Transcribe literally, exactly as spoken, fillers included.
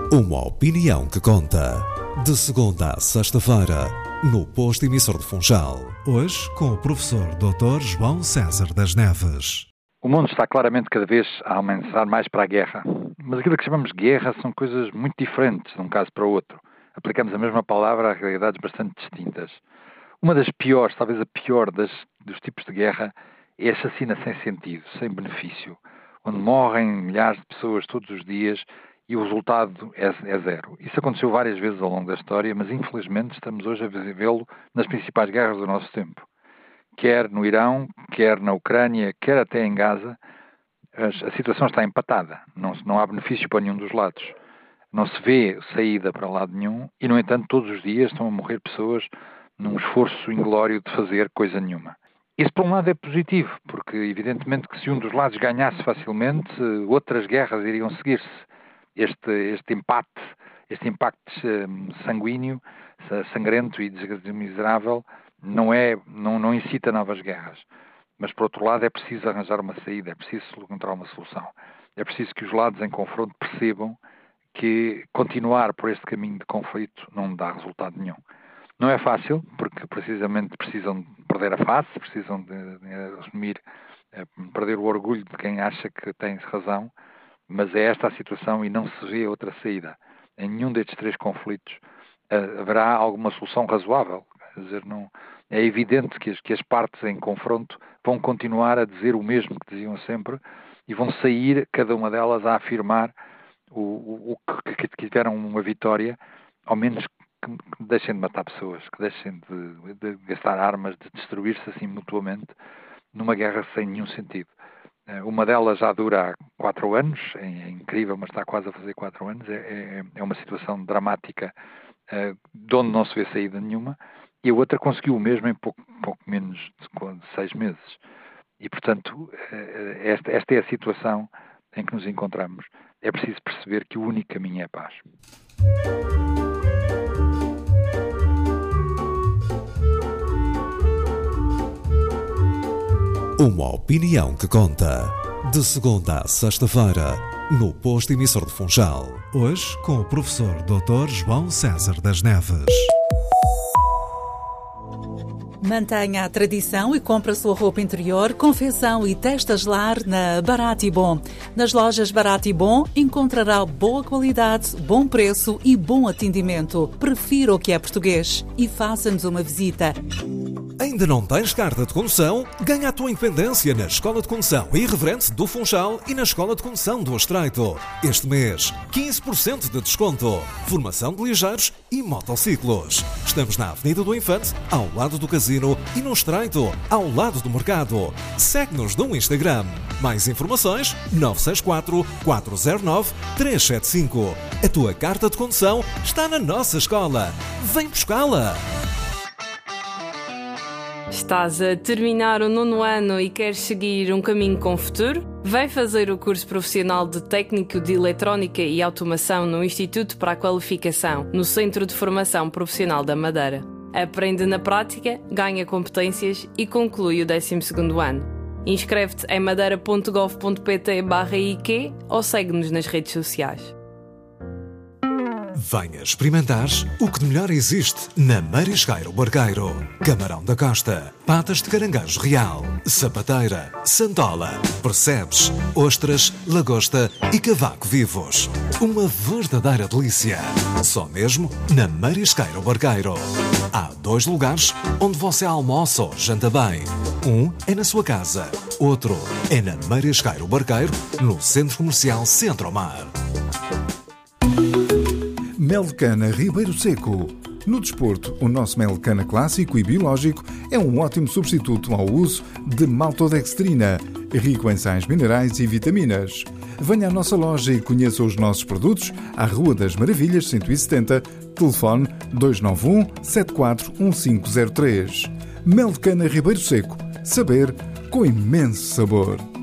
Uma opinião que conta. De segunda a sexta-feira, no Posto Emissor de Funchal. Hoje, com o professor doutor João César das Neves. O mundo está claramente cada vez a avançar mais para a guerra. Mas aquilo que chamamos de guerra são coisas muito diferentes de um caso para o outro. Aplicamos a mesma palavra a realidades bastante distintas. Uma das piores, talvez a pior das, dos tipos de guerra, é a chacina sem sentido, sem benefício, onde morrem milhares de pessoas todos os dias e o resultado é, é zero. Isso aconteceu várias vezes ao longo da história, mas infelizmente estamos hoje a vê-lo nas principais guerras do nosso tempo. Quer no Irão, quer na Ucrânia, quer até em Gaza, a situação está empatada. Não, não há benefício para nenhum dos lados. Não se vê saída para lado nenhum e, no entanto, todos os dias estão a morrer pessoas num esforço inglório de fazer coisa nenhuma. Isso, por um lado, é positivo, porque, evidentemente, que se um dos lados ganhasse facilmente, outras guerras iriam seguir-se. Este, este empate, este impacto sanguíneo, sangrento e miserável, não, é, não, não incita novas guerras. Mas, por outro lado, é preciso arranjar uma saída, é preciso encontrar uma solução. É preciso que os lados em confronto percebam que continuar por este caminho de conflito não dá resultado nenhum. Não é fácil, porque precisamente precisam perder a face, precisam de, de assumir, perder o orgulho de quem acha que tem razão, mas é esta a situação e não se vê outra saída. Em nenhum destes três conflitos uh, haverá alguma solução razoável. Quer dizer, não, é evidente que as, que as partes em confronto vão continuar a dizer o mesmo que diziam sempre e vão sair, cada uma delas, a afirmar o, o, o que, que tiveram uma vitória, ao menos que, que deixem de matar pessoas, que deixem de, de gastar armas, de destruir-se assim mutuamente, numa guerra sem nenhum sentido. Uma delas já dura há quatro anos, é incrível, mas está quase a fazer quatro anos, é, é, é uma situação dramática uh, de onde não se vê saída nenhuma, e a outra conseguiu o mesmo em pouco, pouco menos de, de seis meses. E, portanto, uh, esta, esta é a situação em que nos encontramos. É preciso perceber que o único caminho é a paz. Uma opinião que conta. De segunda a sexta-feira, no Posto Emissor de Funchal. Hoje, com o professor doutor João César das Neves. Mantenha a tradição e compre a sua roupa interior, confecção e testas lar na Barato e Bom. Nas lojas Barato e Bom encontrará boa qualidade, bom preço e bom atendimento. Prefira o que é português e faça-nos uma visita. Ainda não tens carta de condução? Ganha a tua independência na Escola de Condução Irreverente do Funchal e na Escola de Condução do Estreito. Este mês, quinze por cento de desconto. Formação de ligeiros e motociclos. Estamos na Avenida do Infante, ao lado do Casino, e no Estreito, ao lado do Mercado. Segue-nos no Instagram. Mais informações, nove seis quatro, quatro zero nove, três sete cinco. A tua carta de condução está na nossa escola. Vem buscá-la! Estás a terminar o nono ano e queres seguir um caminho com futuro? Vem fazer o curso profissional de Técnico de Eletrónica e Automação no Instituto para a Qualificação, no Centro de Formação Profissional da Madeira. Aprende na prática, ganha competências e conclui o décimo segundo ano. Inscreve-te em madeira ponto gov ponto pt barra I Q ou segue-nos nas redes sociais. Venha experimentar o que de melhor existe na Marisqueiro Barqueiro. Camarão da Costa, patas de caranguejo real, sapateira, santola, percebes, ostras, lagosta e cavaco vivos. Uma verdadeira delícia. Só mesmo na Marisqueiro Barqueiro. Há dois lugares onde você almoça ou janta bem. Um é na sua casa, outro é na Marisqueiro Barqueiro, no Centro Comercial Centro-Mar. Mel de cana Ribeiro Seco. No desporto, o nosso mel de cana clássico e biológico é um ótimo substituto ao uso de maltodextrina, rico em sais minerais e vitaminas. Venha à nossa loja e conheça os nossos produtos à Rua das Maravilhas cento e setenta, telefone dois nove um, sete quatro um cinco zero três. Mel de cana Ribeiro Seco. Saber com imenso sabor.